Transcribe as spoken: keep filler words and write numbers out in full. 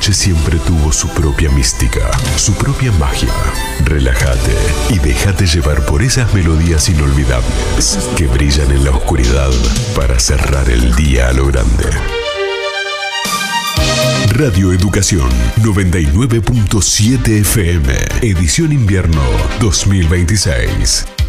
noche siempre tuvo su propia mística, su propia magia. Relájate y déjate llevar por esas melodías inolvidables que brillan en la oscuridad para cerrar el día a lo grande. Radio Educación noventa y nueve punto siete F M, edición invierno dos mil veintiséis.